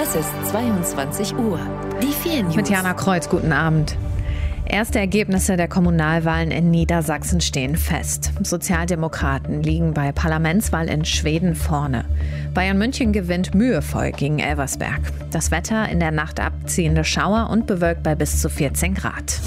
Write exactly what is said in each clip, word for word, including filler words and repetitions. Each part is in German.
Es ist zweiundzwanzig Uhr. Die vier News. Mit Jana Kreuz, guten Abend. Erste Ergebnisse der Kommunalwahlen in Niedersachsen stehen fest. Sozialdemokraten liegen bei Parlamentswahl in Schweden vorne. Bayern München gewinnt mühevoll gegen Elversberg. Das Wetter in der Nacht abziehende Schauer und bewölkt bei bis zu vierzehn Grad.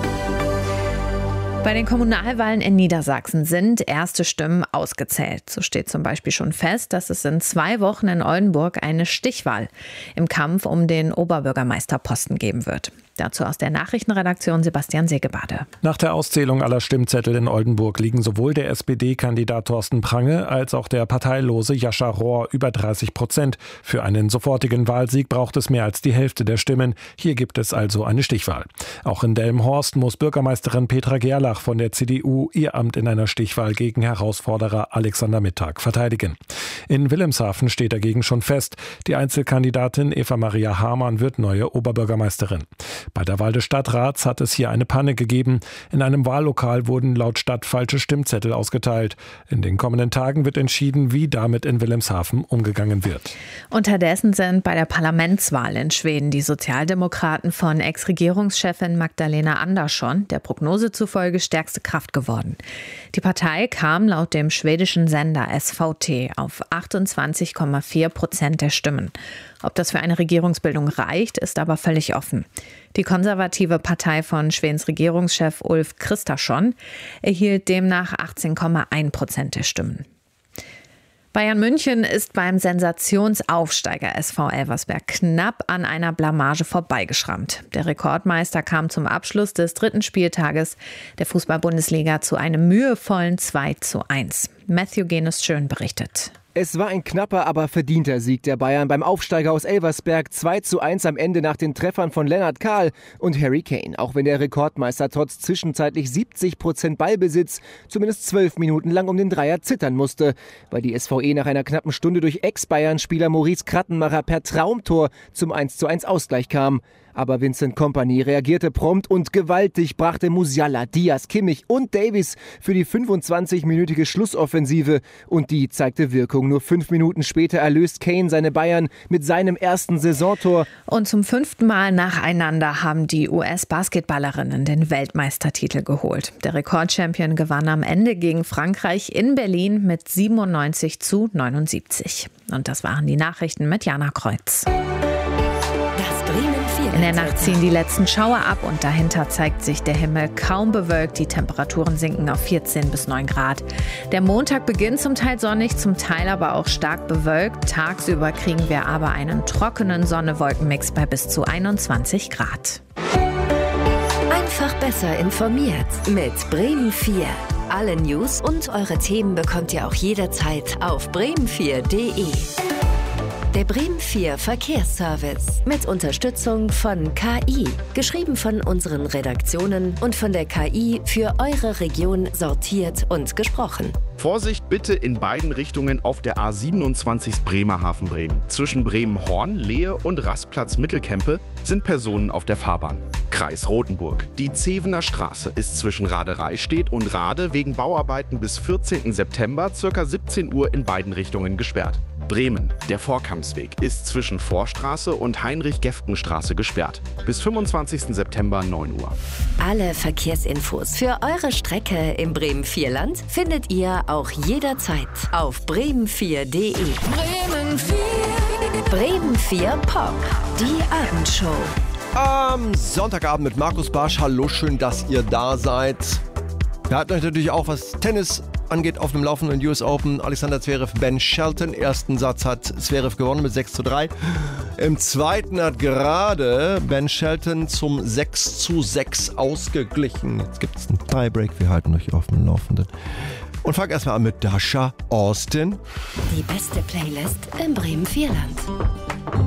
Bei den Kommunalwahlen in Niedersachsen sind erste Stimmen ausgezählt. So steht zum Beispiel schon fest, dass es in zwei Wochen in Oldenburg eine Stichwahl im Kampf um den Oberbürgermeisterposten geben wird. Dazu aus der Nachrichtenredaktion Sebastian Segebade. Nach der Auszählung aller Stimmzettel in Oldenburg liegen sowohl der S P D-Kandidat Thorsten Prange als auch der parteilose Jascha Rohr über dreißig Prozent. Für einen sofortigen Wahlsieg braucht es mehr als die Hälfte der Stimmen. Hier gibt es also eine Stichwahl. Auch in Delmenhorst muss Bürgermeisterin Petra Gerlach von der C D U ihr Amt in einer Stichwahl gegen Herausforderer Alexander Mittag verteidigen. In Wilhelmshaven steht dagegen schon fest, die Einzelkandidatin Eva-Maria Hamann wird neue Oberbürgermeisterin. Bei der Wahl des Stadtrats hat es hier eine Panne gegeben. In einem Wahllokal wurden laut Stadt falsche Stimmzettel ausgeteilt. In den kommenden Tagen wird entschieden, wie damit in Wilhelmshaven umgegangen wird. Unterdessen sind bei der Parlamentswahl in Schweden die Sozialdemokraten von Ex-Regierungschefin Magdalena Andersson der Prognose zufolge stärkste Kraft geworden. Die Partei kam laut dem schwedischen Sender S V T auf achtundzwanzig Komma vier Prozent der Stimmen. Ob das für eine Regierungsbildung reicht, ist aber völlig offen. Die konservative Partei von Schwedens Regierungschef Ulf Kristersson erhielt demnach achtzehn Komma eins Prozent der Stimmen. Bayern München ist beim Sensationsaufsteiger S V Elversberg knapp an einer Blamage vorbeigeschrammt. Der Rekordmeister kam zum Abschluss des dritten Spieltages der Fußball-Bundesliga zu einem mühevollen zwei zu eins. Matthew Genus-Schön berichtet. Es war ein knapper, aber verdienter Sieg der Bayern beim Aufsteiger aus Elversberg. zwei zu eins am Ende nach den Treffern von Lennart Kahl und Harry Kane. Auch wenn der Rekordmeister trotz zwischenzeitlich siebzig Prozent Ballbesitz zumindest zwölf Minuten lang um den Dreier zittern musste, weil die S V E nach einer knappen Stunde durch Ex-Bayern-Spieler Maurice Krattenmacher per Traumtor zum eins zu eins Ausgleich kam. Aber Vincent Kompany reagierte prompt und gewaltig, brachte Musiala, Diaz, Kimmich und Davies für die fünfundzwanzigminütige Schlussoffensive. Und die zeigte Wirkung. Nur fünf Minuten später erlöst Kane seine Bayern mit seinem ersten Saisontor. Und zum fünften Mal nacheinander haben die U S-Basketballerinnen den Weltmeistertitel geholt. Der Rekordchampion gewann am Ende gegen Frankreich in Berlin mit siebenundneunzig zu neunundsiebzig. Und das waren die Nachrichten mit Jana Kreuz. In der Nacht ziehen die letzten Schauer ab und dahinter zeigt sich der Himmel kaum bewölkt. Die Temperaturen sinken auf vierzehn bis neun Grad. Der Montag beginnt zum Teil sonnig, zum Teil aber auch stark bewölkt. Tagsüber kriegen wir aber einen trockenen Sonne-Wolken-Mix bei bis zu einundzwanzig Grad. Einfach besser informiert mit Bremen vier. Alle News und eure Themen bekommt ihr auch jederzeit auf bremen vier punkt de. Der Bremen vier Verkehrsservice mit Unterstützung von K I. Geschrieben von unseren Redaktionen und von der K I für eure Region sortiert und gesprochen. Vorsicht bitte in beiden Richtungen auf der A siebenundzwanzig Bremerhaven-Bremen. Zwischen Bremen-Horn, Lehe und Rastplatz-Mittelkempe sind Personen auf der Fahrbahn. Kreis Rothenburg. Die Zevener Straße ist zwischen Radereistedt und Rade wegen Bauarbeiten bis vierzehnten September ca. siebzehn Uhr in beiden Richtungen gesperrt. Bremen. Der Vorkampsweg ist zwischen Vorstraße und Heinrich-Geften-Straße gesperrt. Bis fünfundzwanzigsten September neun Uhr. Alle Verkehrsinfos für eure Strecke im Bremen vier Land findet ihr auch jederzeit auf bremen vier punkt de. Bremen vier. Bremen vier Pop. Die Abendshow. Am Sonntagabend mit Markus Barsch. Hallo, schön, dass ihr da seid. Wir hatten euch natürlich auch, was Tennis angeht, auf dem laufenden U S Open. Alexander Zverev, Ben Shelton. Ersten Satz hat Zverev gewonnen mit sechs zu drei. Im zweiten hat gerade Ben Shelton zum sechs zu sechs ausgeglichen. Jetzt gibt es einen Tiebreak. Wir halten euch auf dem Laufenden. Und fang erstmal an mit Dasha Austin. Die beste Playlist im Bremen vier Land.